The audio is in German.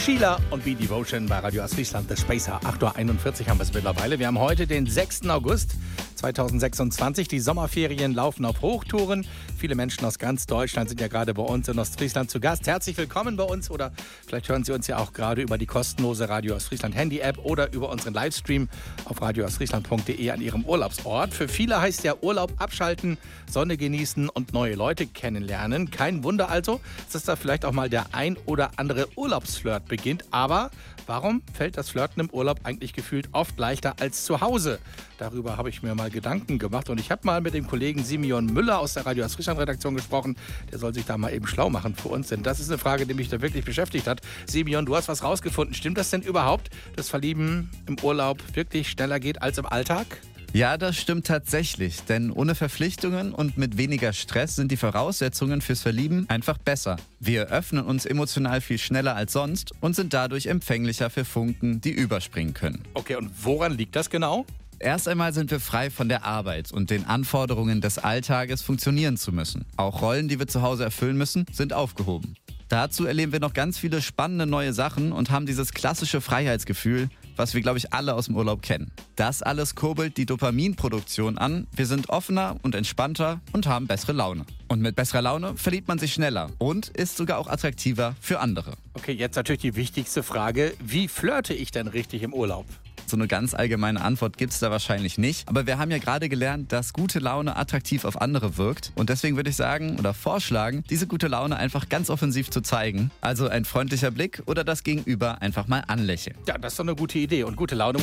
Sheila und Be Devotion bei Radio Ostfriesland, The Spacer. 8.41 Uhr haben wir es mittlerweile. Wir haben heute den 6. August 2026. Die Sommerferien laufen auf Hochtouren. Viele Menschen aus ganz Deutschland sind ja gerade bei uns in Ostfriesland zu Gast. Herzlich willkommen bei uns, oder vielleicht hören Sie uns ja auch gerade über die kostenlose Radio Ostfriesland Handy-App oder über unseren Livestream auf radioostfriesland.de an Ihrem Urlaubsort. Für viele heißt ja Urlaub abschalten, Sonne genießen und neue Leute kennenlernen. Kein Wunder also, dass da vielleicht auch mal der ein oder andere Urlaubsflirt beginnt. Aber warum fällt das Flirten im Urlaub eigentlich gefühlt oft leichter als zu Hause? Darüber habe ich mir mal Gedanken gemacht und ich habe mal mit dem Kollegen Simeon Müller aus der Radio Ostfriesland Redaktion gesprochen. Der soll sich da mal eben schlau machen für uns, denn das ist eine Frage, die mich da wirklich beschäftigt hat. Simeon, du hast was rausgefunden. Stimmt das denn überhaupt, dass Verlieben im Urlaub wirklich schneller geht als im Alltag? Ja, das stimmt tatsächlich, denn ohne Verpflichtungen und mit weniger Stress sind die Voraussetzungen fürs Verlieben einfach besser. Wir öffnen uns emotional viel schneller als sonst und sind dadurch empfänglicher für Funken, die überspringen können. Okay, und woran liegt das genau? Erst einmal sind wir frei von der Arbeit und den Anforderungen des Alltages funktionieren zu müssen. Auch Rollen, die wir zu Hause erfüllen müssen, sind aufgehoben. Dazu erleben wir noch ganz viele spannende neue Sachen und haben dieses klassische Freiheitsgefühl, was wir, glaube ich, alle aus dem Urlaub kennen. Das alles kurbelt die Dopaminproduktion an. Wir sind offener und entspannter und haben bessere Laune. Und mit besserer Laune verliebt man sich schneller und ist sogar auch attraktiver für andere. Okay, jetzt natürlich die wichtigste Frage. Wie flirte ich denn richtig im Urlaub? So eine ganz allgemeine Antwort gibt es da wahrscheinlich nicht. Aber wir haben ja gerade gelernt, dass gute Laune attraktiv auf andere wirkt. Und deswegen würde ich sagen oder vorschlagen, diese gute Laune einfach ganz offensiv zu zeigen. Also ein freundlicher Blick oder das Gegenüber einfach mal anlächeln. Ja, das ist doch eine gute Idee. Und gute Laune